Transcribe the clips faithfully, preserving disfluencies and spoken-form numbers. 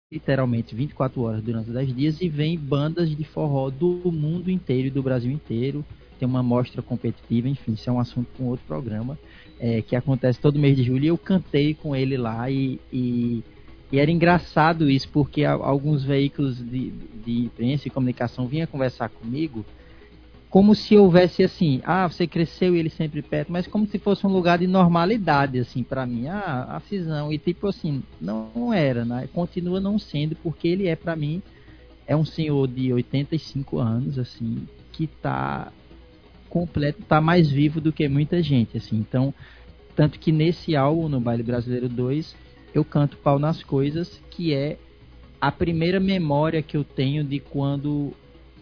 literalmente vinte e quatro horas durante dez dias, e vem bandas de forró do mundo inteiro e do Brasil inteiro. Tem uma mostra competitiva, enfim, isso é um assunto para um outro programa, é, que acontece todo mês de julho, e eu cantei com ele lá, e, e, e era engraçado isso, porque alguns veículos de, de imprensa e comunicação vinham conversar comigo, como se houvesse assim, ah, você cresceu e ele sempre perto, mas como se fosse um lugar de normalidade, assim, para mim, ah, a cisão, e tipo assim, não, não era, né? Continua não sendo, porque ele é, para mim, é um senhor de oitenta e cinco anos, assim, que tá completo, tá mais vivo do que muita gente, assim, então, tanto que nesse álbum, no Baile Brasileiro dois, eu canto Pau nas Coisas, que é a primeira memória que eu tenho de quando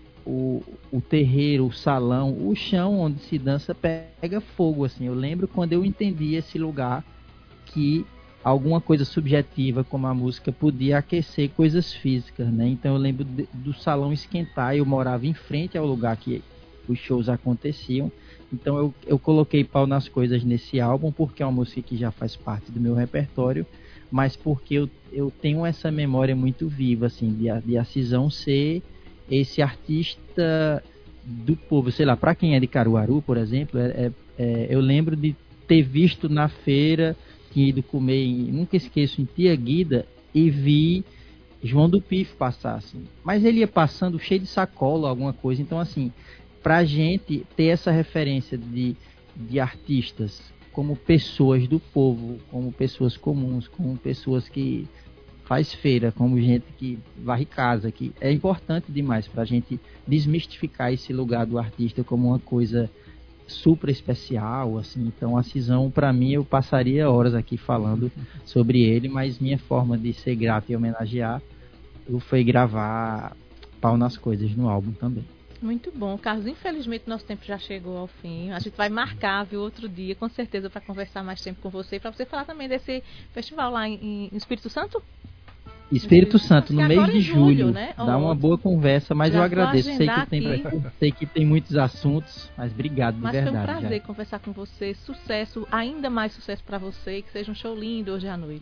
O, o terreiro, o salão, o chão onde se dança pega fogo, assim. Eu lembro quando eu entendi esse lugar, que alguma coisa subjetiva como a música podia aquecer coisas físicas, né? Então eu lembro de, do salão esquentar, eu morava em frente ao lugar que os shows aconteciam. Então eu, eu coloquei Pau nas Coisas nesse álbum, porque é uma música que já faz parte do meu repertório, mas porque eu, eu tenho essa memória muito viva, assim, de, de a Cisão ser esse artista do povo, sei lá, para quem é de Caruaru, por exemplo, é, é, é, eu lembro de ter visto na feira, tinha ido comer, em, nunca esqueço, em Tia Guida, e vi João do Pif passar, assim. Mas ele ia passando cheio de sacola, alguma coisa, então assim, pra gente ter essa referência de, de artistas como pessoas do povo, como pessoas comuns, como pessoas que faz feira, como gente que varre casa, que é importante demais para a gente desmistificar esse lugar do artista como uma coisa super especial, assim. Então a Cisão, para mim, eu passaria horas aqui falando sobre ele, mas minha forma de ser grato e homenagear foi gravar Pau nas Coisas no álbum também. Muito bom, Carlos. Infelizmente nosso tempo já chegou ao fim. A gente vai marcar, viu, outro dia, com certeza, para conversar mais tempo com você, para você falar também desse festival lá em, em Espírito Santo. Espírito Santo, no mês de julho, julho né? Dá oh, uma boa conversa, mas já eu agradeço. Sei que, tem, aqui. sei que tem muitos assuntos, mas obrigado de mas verdade. Mas foi um prazer já. conversar com você. Sucesso, ainda mais sucesso para você. Que seja um show lindo hoje à noite.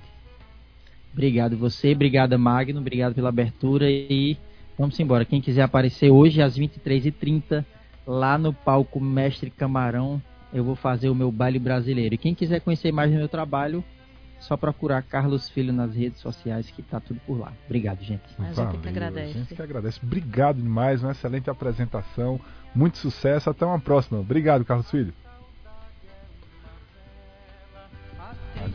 Obrigado você, obrigado Magno, obrigado pela abertura, e vamos embora. Quem quiser aparecer hoje às vinte e três e trinta, lá no palco Mestre Camarão, eu vou fazer o meu baile brasileiro. E quem quiser conhecer mais do meu trabalho, só procurar Carlos Filho nas redes sociais, que tá tudo por lá. Obrigado, gente. A gente que agradece. A gente que agradece. Obrigado demais, uma excelente apresentação, muito sucesso, até uma próxima. Obrigado, Carlos Filho.